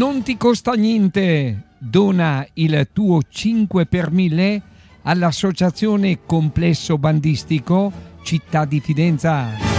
Non ti costa niente, dona il tuo 5 per 1000 all'Associazione Complesso Bandistico Città di Fidenza.